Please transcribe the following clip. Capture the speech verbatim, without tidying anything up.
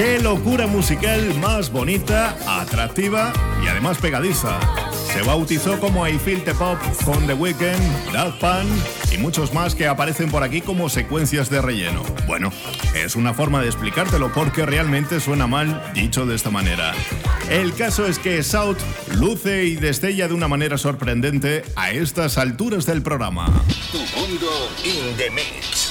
¡Qué locura musical más bonita, atractiva y además pegadiza! Se bautizó como I Feel the Pop con The Weeknd, Daft Punk y muchos más que aparecen por aquí como secuencias de relleno. Bueno, es una forma de explicártelo porque realmente suena mal dicho de esta manera. El caso es que Shout luce y destella de una manera sorprendente a estas alturas del programa. Tu mundo in the mix.